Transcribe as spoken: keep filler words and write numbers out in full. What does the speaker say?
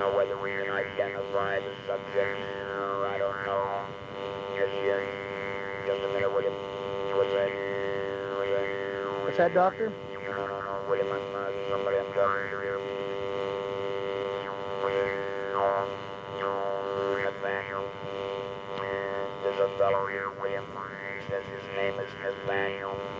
know whether we can identify the subject. Uh, I don't know. Just, uh, just a minute, William. What's that? What's that, doctor? No, no, no, William, I'm, uh, somebody I'm talking to here. No, no, Nathaniel. Uh, there's a fellow here, William. He says his name is Nathaniel.